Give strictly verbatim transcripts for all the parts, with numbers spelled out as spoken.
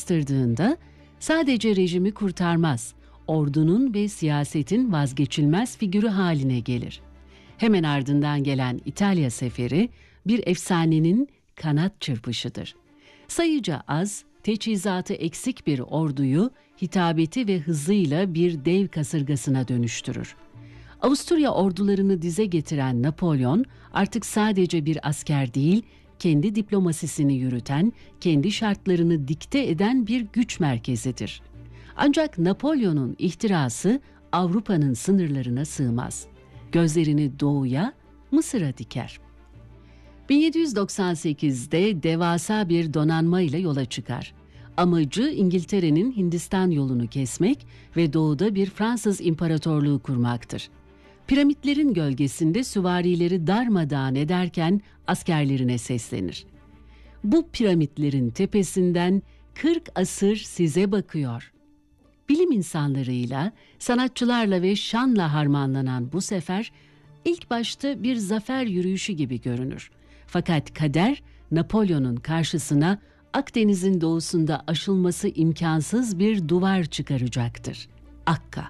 bastırdığında sadece rejimi kurtarmaz, ordunun ve siyasetin vazgeçilmez figürü haline gelir. Hemen ardından gelen İtalya seferi bir efsanenin kanat çırpışıdır. Sayıca az, teçhizatı eksik bir orduyu hitabeti ve hızıyla bir dev kasırgasına dönüştürür. Avusturya ordularını dize getiren Napolyon artık sadece bir asker değil, kendi diplomasisini yürüten, kendi şartlarını dikte eden bir güç merkezidir. Ancak Napolyon'un ihtirası Avrupa'nın sınırlarına sığmaz. Gözlerini doğuya, Mısır'a diker. bin yedi yüz doksan sekizde devasa bir donanma ile yola çıkar. Amacı İngiltere'nin Hindistan yolunu kesmek ve doğuda bir Fransız imparatorluğu kurmaktır. Piramitlerin gölgesinde süvarileri darmadağın ederken askerlerine seslenir. Bu piramitlerin tepesinden kırk asır size bakıyor. Bilim insanlarıyla, sanatçılarla ve şanla harmanlanan bu sefer ilk başta bir zafer yürüyüşü gibi görünür. Fakat kader Napolyon'un karşısına Akdeniz'in doğusunda aşılması imkansız bir duvar çıkaracaktır. Akka.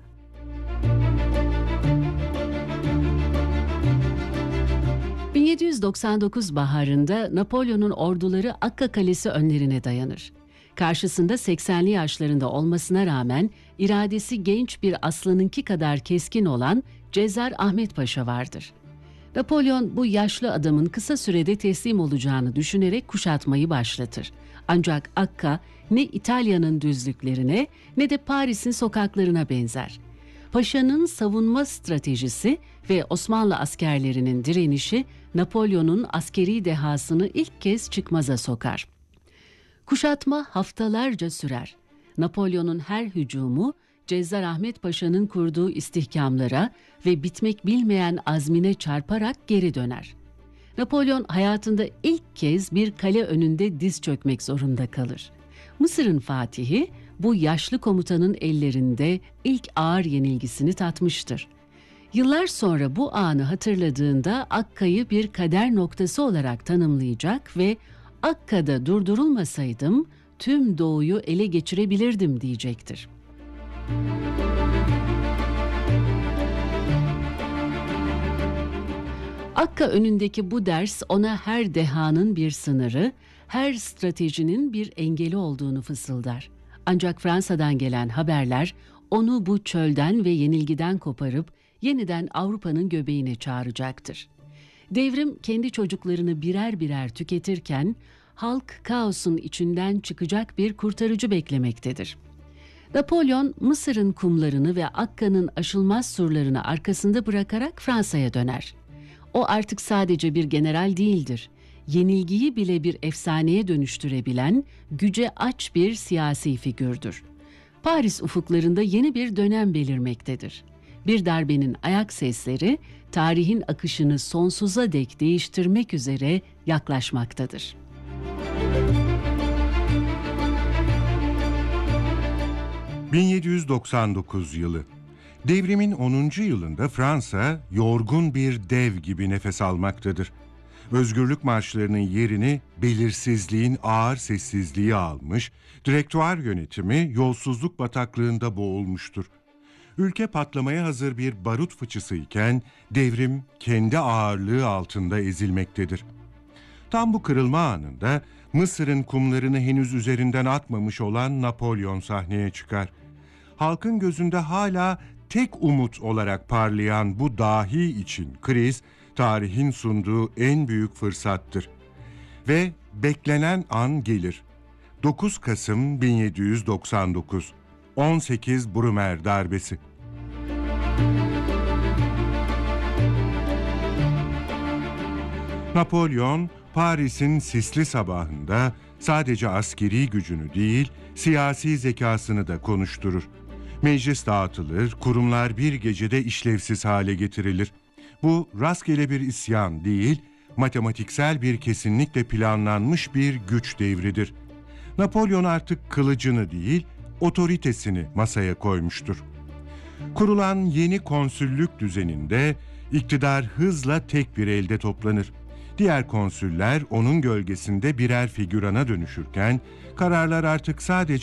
bin yedi yüz doksan dokuz baharında Napolyon'un orduları Akka Kalesi önlerine dayanır. Karşısında seksenli yaşlarında olmasına rağmen iradesi genç bir aslanınki kadar keskin olan Cezzar Ahmet Paşa vardır. Napolyon bu yaşlı adamın kısa sürede teslim olacağını düşünerek kuşatmayı başlatır. Ancak Akka ne İtalya'nın düzlüklerine ne de Paris'in sokaklarına benzer. Paşa'nın savunma stratejisi ve Osmanlı askerlerinin direnişi Napolyon'un askeri dehasını ilk kez çıkmaza sokar. Kuşatma haftalarca sürer. Napolyon'un her hücumu Cezzar Ahmet Paşa'nın kurduğu istihkamlara ve bitmek bilmeyen azmine çarparak geri döner. Napolyon hayatında ilk kez bir kale önünde diz çökmek zorunda kalır. Mısır'ın fatihi bu yaşlı komutanın ellerinde ilk ağır yenilgisini tatmıştır. Yıllar sonra bu anı hatırladığında Akka'yı bir kader noktası olarak tanımlayacak ve Akka'da durdurulmasaydım tüm doğuyu ele geçirebilirdim diyecektir. Akka önündeki bu ders ona her dehanın bir sınırı, her stratejinin bir engeli olduğunu fısıldar. Ancak Fransa'dan gelen haberler onu bu çölden ve yenilgiden koparıp yeniden Avrupa'nın göbeğine çağıracaktır. Devrim kendi çocuklarını birer birer tüketirken halk kaosun içinden çıkacak bir kurtarıcı beklemektedir. Napolyon Mısır'ın kumlarını ve Akka'nın aşılmaz surlarını arkasında bırakarak Fransa'ya döner. O artık sadece bir general değildir. Yenilgiyi bile bir efsaneye dönüştürebilen, güce aç bir siyasi figürdür. Paris ufuklarında yeni bir dönem belirmektedir. Bir darbenin ayak sesleri, tarihin akışını sonsuza dek değiştirmek üzere yaklaşmaktadır. bin yedi yüz doksan dokuz yılı. Devrimin onuncu yılında Fransa yorgun bir dev gibi nefes almaktadır. Özgürlük marşlarının yerini belirsizliğin ağır sessizliği almış, direktüar yönetimi yolsuzluk bataklığında boğulmuştur. Ülke patlamaya hazır bir barut fıçısı iken devrim kendi ağırlığı altında ezilmektedir. Tam bu kırılma anında Mısır'ın kumlarını henüz üzerinden atmamış olan Napolyon sahneye çıkar. Halkın gözünde hala tek umut olarak parlayan bu dahi için kriz, tarihin sunduğu en büyük fırsattır. Ve beklenen an gelir. dokuz Kasım bin yedi yüz doksan dokuz, on sekiz Brumaire darbesi. Napolyon, Paris'in sisli sabahında sadece askeri gücünü değil, siyasi zekasını da konuşturur. Meclis dağıtılır, kurumlar bir gecede işlevsiz hale getirilir. Bu rastgele bir isyan değil, matematiksel bir kesinlikle planlanmış bir güç devridir. Napolyon artık kılıcını değil, otoritesini masaya koymuştur. Kurulan yeni konsüllük düzeninde iktidar hızla tek bir elde toplanır. Diğer konsüller onun gölgesinde birer figürana dönüşürken kararlar artık sadece